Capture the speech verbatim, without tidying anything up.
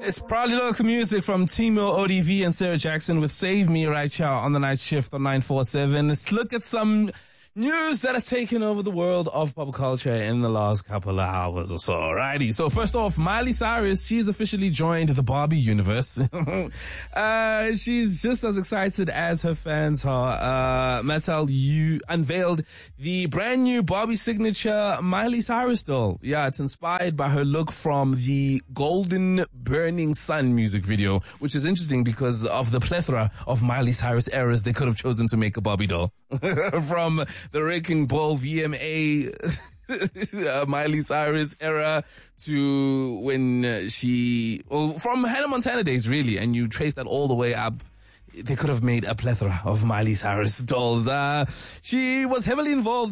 It's probably local music from Timo, O D V, and Sarah Jackson with Save Me right here on the night shift on nine four seven. Let's look at some news that has taken over the world of pop culture in the last couple of hours or so. Alrighty. So first off, Miley Cyrus, she's officially joined the Barbie universe. uh, she's just as excited as her fans are. Uh, Mattel you unveiled the brand new Barbie signature Miley Cyrus doll. Yeah, it's inspired by her look from the Golden Burning Sun music video, which is interesting because of the plethora of Miley Cyrus eras they could have chosen to make a Barbie doll. From the Wrecking Ball V M A uh, Miley Cyrus era to when uh, she, well, from Hannah Montana days really, and you trace that all the way up. They could have made a plethora of Miley Cyrus dolls. Uh, she was heavily involved